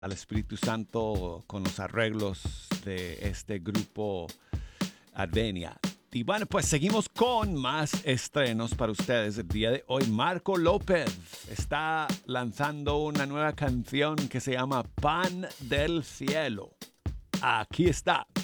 al Espíritu Santo con los arreglos de este grupo Advenia. Y bueno, pues seguimos con más estrenos para ustedes. El día de hoy, Marco López está lanzando una nueva canción que se llama Pan del Cielo. Aquí está.